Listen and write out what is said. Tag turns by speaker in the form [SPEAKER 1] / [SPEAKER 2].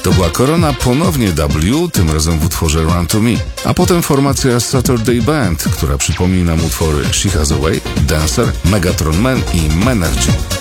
[SPEAKER 1] To była Korona, ponownie W, tym razem w utworze Run to Me. A potem formacja Saturday Band, która przypomni nam utwory She Has a Way, Dancer, Megatron Man i Menergy.